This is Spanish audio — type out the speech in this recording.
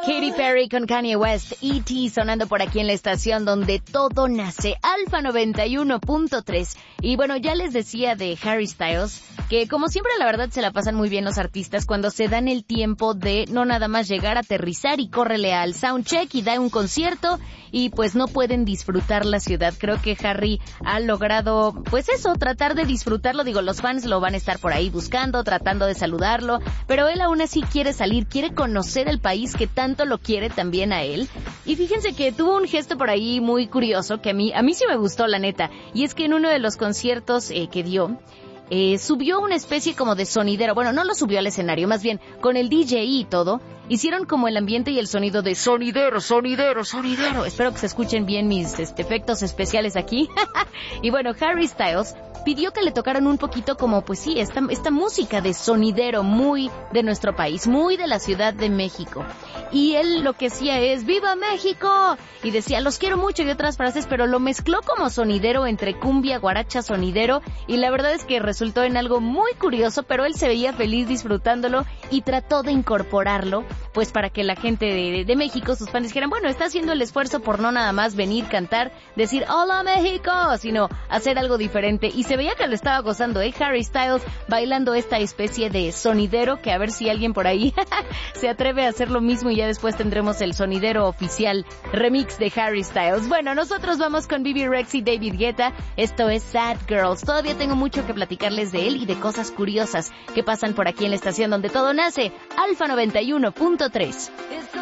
Katy Perry con Kanye West, E.T. sonando por aquí en la estación donde todo nace, Alfa 91.3. Y bueno, ya les decía de Harry Styles, que como siempre la verdad se la pasan muy bien los artistas cuando se dan el tiempo de no nada más llegar, aterrizar y córrele al soundcheck y da un concierto y pues no pueden disfrutar la ciudad. Creo que Harry ha logrado, pues eso, tratar de disfrutarlo. Digo, los fans lo van a estar por ahí buscando, tratando de saludarlo, pero él aún así quiere salir, quiere conocer el país que tanto lo quiere también a él. Y fíjense que tuvo un gesto por ahí muy curioso que a mí sí me gustó, la neta. Y es que en uno de los conciertos que dio, subió una especie como de sonidero. Bueno, no lo subió al escenario, más bien con el DJ y todo. Hicieron como el ambiente y el sonido de sonidero, sonidero, sonidero. Espero que se escuchen bien mis efectos especiales aquí. Y bueno, Harry Styles pidió que le tocaran un poquito como, pues sí, esta música de sonidero muy de nuestro país, muy de la Ciudad de México. Y él lo que hacía es ¡Viva México! Y decía, los quiero mucho y otras frases, pero lo mezcló como sonidero entre cumbia, guaracha, sonidero. Y la verdad es que resultó en algo muy curioso, pero él se veía feliz disfrutándolo y trató de incorporarlo, pues para que la gente de México, sus fans dijeran, bueno, está haciendo el esfuerzo por no nada más venir, cantar, decir ¡Hola México!, sino hacer algo diferente. Y se veía que lo estaba gozando, Harry Styles bailando esta especie de sonidero, que a ver si alguien por ahí se atreve a hacer lo mismo y ya después tendremos el sonidero oficial remix de Harry Styles. Bueno, nosotros vamos con Bibi Rex y David Guetta. Esto es Sad Girls. Todavía tengo mucho que platicarles de él y de cosas curiosas que pasan por aquí en la estación donde todo nace, Alfa 91.3.